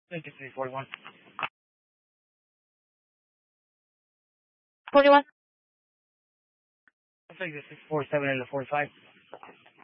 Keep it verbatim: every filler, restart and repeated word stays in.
Thank you, three forty-one. forty-one. I'll take the six forty-seven and the forty-five.